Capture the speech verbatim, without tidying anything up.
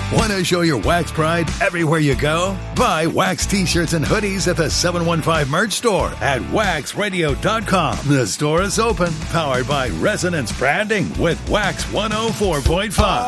Want to show your Wax pride everywhere you go? Buy Wax t-shirts and hoodies at the seven one five merch store at wax radio dot com. The store is open, powered by Resonance Branding with Wax one oh four point five.